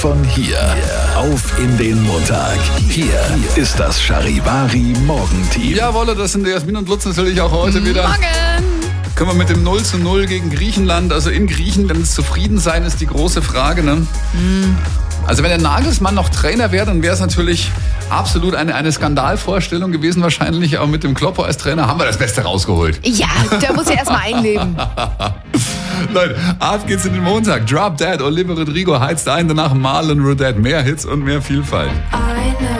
von hier. Auf in den Montag. Hier ist das Charivari Morgenteam. Jawohl, das sind Jasmin und Lutz natürlich auch heute wieder. Morgen! Können wir mit dem 0:0 gegen Griechenland, also in Griechenland zufrieden sein, ist die große Frage, ne? Also wenn der Nagelsmann noch Trainer wäre, dann wäre es natürlich absolut eine Skandalvorstellung gewesen wahrscheinlich, aber mit dem Kloppo als Trainer haben wir das Beste rausgeholt. Ja, der muss ja erstmal einleben. Leute, ab geht's in den Montag. Drop Dead, Olivia Rodrigo heizt ein, danach Marlon Rodette. Mehr Hits und mehr Vielfalt.